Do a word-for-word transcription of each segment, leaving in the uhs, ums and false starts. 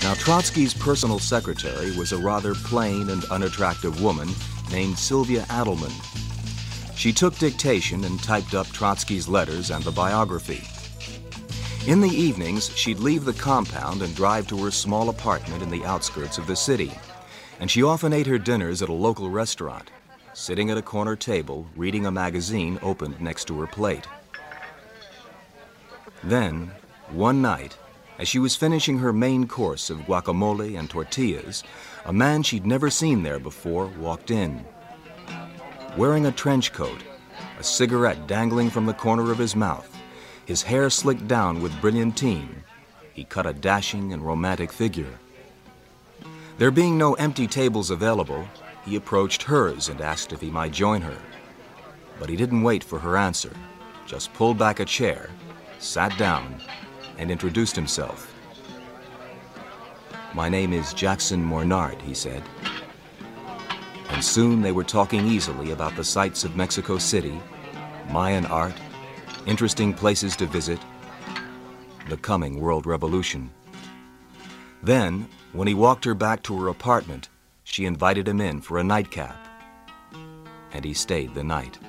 Now, Trotsky's personal secretary was a rather plain and unattractive woman named Sylvia Adelman. She took dictation and typed up Trotsky's letters and the biography. In the evenings, she'd leave the compound and drive to her small apartment in the outskirts of the city. And she often ate her dinners at a local restaurant, sitting at a corner table, reading a magazine opened next to her plate. Then, one night, as she was finishing her main course of guacamole and tortillas, a man she'd never seen there before walked in. Wearing a trench coat, a cigarette dangling from the corner of his mouth, his hair slicked down with brilliantine, he cut a dashing and romantic figure. There being no empty tables available, he approached hers and asked if he might join her. But he didn't wait for her answer, just pulled back a chair, sat down, and introduced himself. "My name is Jackson Mornard," he said. And soon they were talking easily about the sights of Mexico City, Mayan art, interesting places to visit, the coming world revolution. Then, when he walked her back to her apartment, she invited him in for a nightcap, and he stayed the night.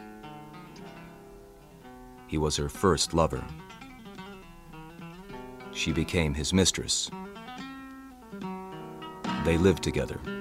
He was her first lover. She became his mistress. They lived together.